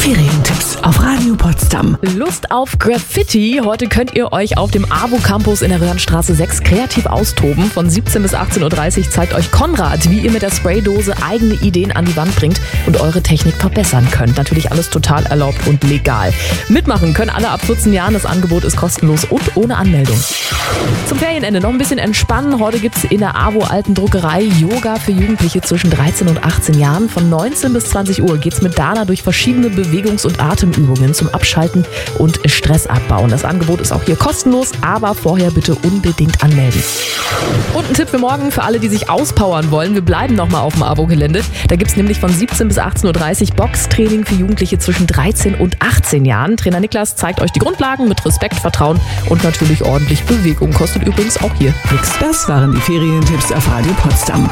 Ferientipps auf Radio Potsdam. Lust auf Graffiti? Heute könnt ihr euch auf dem AWO Campus in der Röhrenstraße 6 kreativ austoben. Von 17 bis 18.30 Uhr zeigt euch Konrad, wie ihr mit der Spraydose eigene Ideen an die Wand bringt und eure Technik verbessern könnt. Natürlich alles total erlaubt und legal. Mitmachen können alle ab 14 Jahren. Das Angebot ist kostenlos und ohne Anmeldung. Zum Ferienende noch ein bisschen entspannen. Heute gibt es in der AWO Alten Druckerei Yoga für Jugendliche zwischen 13 und 18 Jahren. Von 19 bis 20 Uhr geht es mit Dana durch verschiedene Bewegungs- und Atemübungen zum Abschalten und Stress abbauen. Das Angebot ist auch hier kostenlos, aber vorher bitte unbedingt anmelden. Und ein Tipp für morgen für alle, die sich auspowern wollen. Wir bleiben nochmal auf dem AWO-Gelände. Da gibt es nämlich von 17 bis 18.30 Uhr Boxtraining für Jugendliche zwischen 13 und 18 Jahren. Trainer Niklas zeigt euch die Grundlagen mit Respekt, Vertrauen und natürlich ordentlich Bewegung. Kostet übrigens auch hier nichts. Das waren die Ferientipps auf Radio Potsdam.